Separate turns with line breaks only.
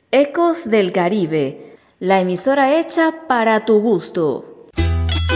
Ecos del Caribe, la emisora hecha para tu gusto.